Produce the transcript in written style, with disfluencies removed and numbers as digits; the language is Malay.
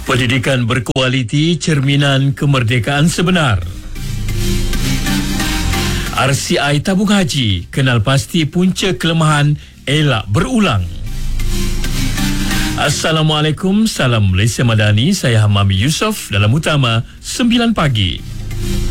Pendidikan berkualiti cerminan kemerdekaan sebenar. RCI tabung haji, kenal pasti punca kelemahan, elak berulang. Assalamualaikum, salam Malaysia Madani. Saya Hamami Yusof dalam Utama 9 pagi.